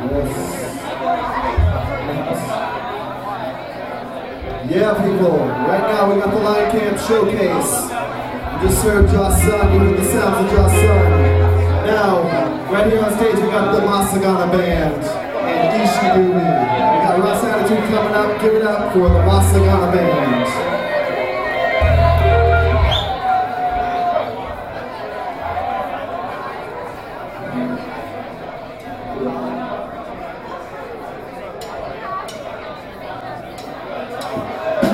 Yeah, people, right now we got the Lion Camp Showcase. We just heard Josh Sun, you heard the sounds of Josh Sun. Now, right here on stage we got the Masagana Band and Ishigumi. We got Ross Attitude coming up, give it up for the Masagana Band.